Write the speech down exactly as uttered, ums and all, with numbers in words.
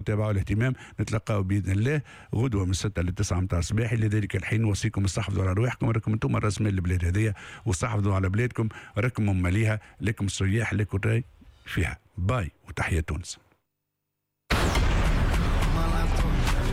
المتابعة والاهتمام. نتلقاو بإذن الله غدوة من ستة لتسعة متاع الصباح. لذلك الحين نوصيكم استحفظوا على رواحكم، راكم انتم راس مال البلاد هذيا، واستحفظوا على بلادكم، راكم ماليها، لكم السياح لكم راي فيها. باي وتحية تونس.